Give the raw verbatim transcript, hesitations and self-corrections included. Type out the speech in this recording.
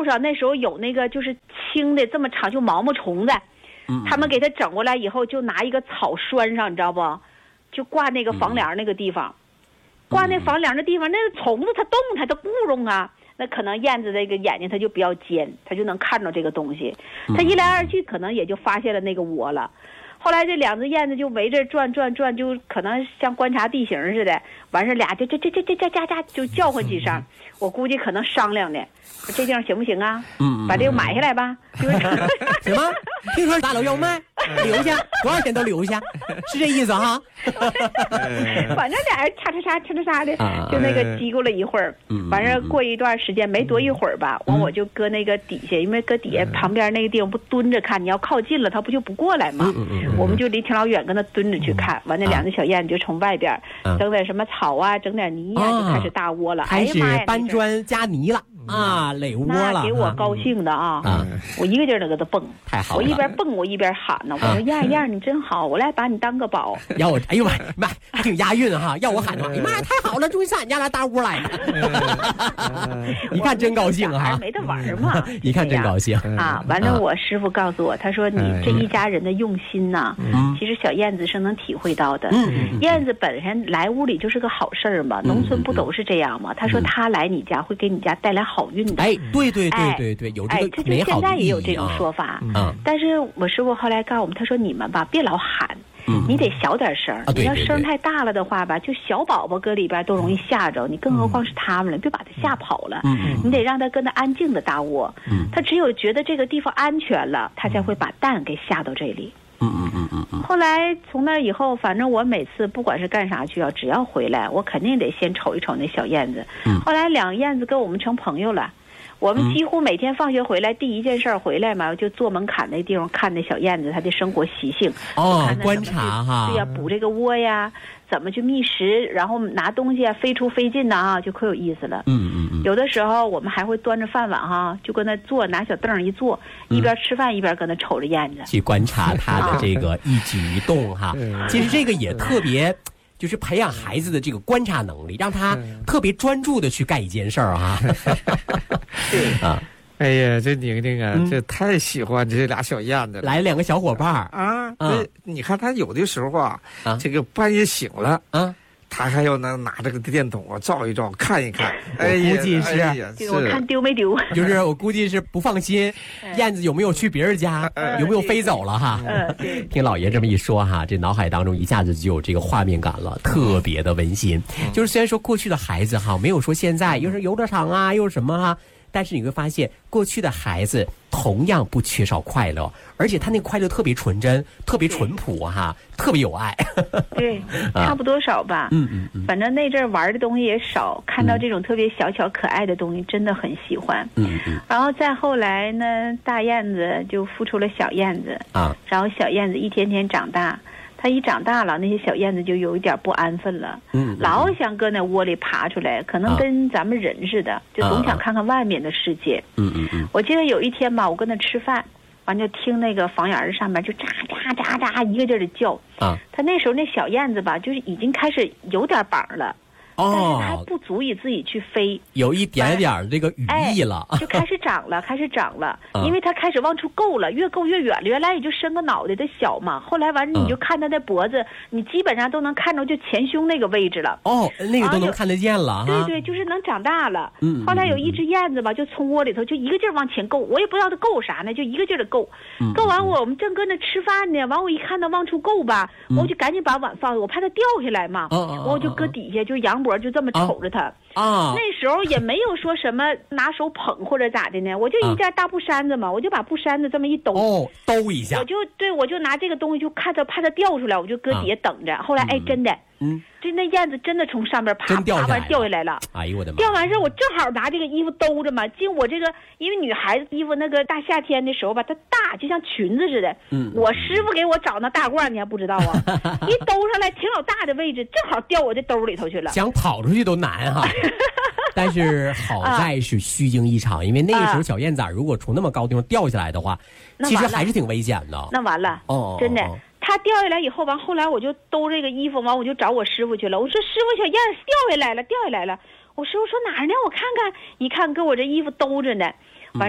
路上那时候有那个就是青的这么长，就毛毛虫子，嗯、他们给它整过来以后，就拿一个草拴上，你知道不？就挂那个房梁那个地方，嗯、挂那房梁的地方，那个虫子它动它它咕咚啊，那可能燕子这个眼睛它就比较尖，它就能看到这个东西，它一来二去可能也就发现了那个窝了。后来这两只燕子就围着转转转，就可能像观察地形似的，完事俩就这这这这这这这就叫唤几声，我估计可能商量的，这地方行不行啊？嗯，把这个买下来吧。就是什么？听说大楼要卖，留下多少钱都留下，是这意思哈？ 反正俩人嚓嚓嚓嚓嚓嚓的，就那个叽咕了一会儿，完事过一段时间没多一会儿吧，完我就搁那个底下，因为搁底下旁边那个地方不蹲着看，你要靠近了它不就不过来吗？我们就离挺老远跟那蹲着去看，完那两只小燕子就从外边整点什么草啊，整点泥呀、啊，就开始搭窝了。 开始搬砖加泥了啊，垒窝了。 那给我高兴的啊！啊我一个劲儿的搁这蹦， 太好了！ 我一边蹦我一边喊呢，我说燕燕你真好，我来把你当个宝。 要我哎呦妈妈还挺押韵哈！要我喊的话，哎妈呀太好了，终于上俺家来搭窝来了。一看真高兴哈！ 没得玩嘛， 一看真高兴啊！完了，我师傅告诉我，他说你这一家人的用心呐，其实小燕子是能体会到的。燕子本身来屋里就是个好事儿嘛，农村不都是这样吗？他说他来你家会给你家带来好运的。 哎，对对对对对，有这个美好的意义啊。 现在也有这种说法。嗯，但是我师傅后来告诉我们，他说你们吧别老喊。嗯、你得小点声，啊、你要声太大了的话吧，就小宝宝搁里边都容易吓着你，更何况是他们了，别把他吓跑了。嗯、你得让他跟他安静的搭窝，嗯、他只有觉得这个地方安全了，他才会把蛋给下到这里。嗯嗯嗯嗯嗯。后来从那以后，反正我每次不管是干啥去啊，只要回来，我肯定得先瞅一瞅那小燕子。嗯、后来两个燕子跟我们成朋友了。我们几乎每天放学回来，第一件事回来嘛，就坐门槛那地方看那小燕子它的生活习性， 哦，观察哈， 对呀，补这个窝呀，怎么去觅食，然后拿东西啊，飞出飞进的啊，就可有意思了。嗯嗯嗯。有的时候我们还会端着饭碗哈，就跟那坐，拿小凳一坐，一边吃饭一边跟那瞅着燕子， 去观察它的这个一举一动哈。其实这个也特别。就是培养孩子的这个观察能力，让他特别专注的去干一件事儿啊。 对啊，哎呀，这宁宁啊，嗯、这太喜欢这俩小燕子了。 来两个小伙伴啊，这、嗯、你看他有的时候啊，啊这个半夜醒了啊。他还要能拿这个电筒啊照一照看一看， 我估计是， 哎呀这个我看丢没丢， 就是我估计是不放心燕子有没有去别人家，有没有飞走了哈。听老爷这么一说哈，这脑海当中一下子就有这个画面感了，特别的温馨。就是虽然说过去的孩子哈，没有说现在又是游乐场啊，又是什么哈。但是你会发现，过去的孩子同样不缺少快乐，而且他那快乐特别纯真，特别淳朴哈，特别有爱。 对，差不多少吧。嗯嗯嗯。反正那阵玩的东西也少，看到这种特别小巧可爱的东西，真的很喜欢。嗯嗯。然后再后来呢，大燕子就孵出了小燕子啊，然后小燕子一天天长大。它一长大了，那些小燕子就有一点不安分了，嗯，老想搁那窝里爬出来，可能跟咱们人似的，啊、就总想看看外面的世界。嗯嗯嗯。我记得有一天吧，我跟那吃饭，完就听那个房檐上面就喳喳喳喳一个劲儿的叫。啊。它那时候那小燕子吧，就是已经开始有点膀了。但是它还不足以自己去飞， 有一点点这个羽翼了， 哎、就开始长了，开始长了，嗯、因为它开始往出够了，越够越远了。原来也就伸个脑袋的小嘛，后来完你就看它的脖子，嗯、你基本上都能看着就前胸那个位置了。 哦，那个都能看得见了。 对对，就是能长大了。嗯。后来有一只燕子吧，就从窝里头就一个劲儿往前够，我也不知道它够啥呢，就一个劲儿的够。嗯。够完我我们正跟着吃饭呢，完我一看它往出够吧，嗯、我就赶紧把碗放，我怕它掉下来嘛，嗯、我就搁底下就仰脖。就这么瞅着他啊，那时候也没有说什么拿手捧或者咋的呢，我就一件大布衫子嘛，我就把布衫子这么一兜， 哦，兜一下， 我就对我就拿这个东西就看他怕他掉出来，我就搁底下等着。后来哎，真的，嗯，就那燕子真的从上边爬，爬完掉下来了。 哎呦我的妈！ 掉完事我正好拿这个衣服兜着嘛，进我这个因为女孩子衣服那个大夏天的时候吧，它大就像裙子似的。嗯，我师傅给我找那大褂，你还不知道啊？一兜上来挺老大的位置，正好掉我这兜里头去了。 想跑出去都难哈。但是好在是虚惊一场，因为那个时候小燕子如果从那么高地方掉下来的话，其实还是挺危险的。 那完了，哦，真的。他掉下来以后，完后来我就兜这个衣服，完我就找我师傅去了。我说师傅，小燕掉下来了，掉下来了。我师傅说哪儿呢？我看看，一看跟我这衣服兜着呢。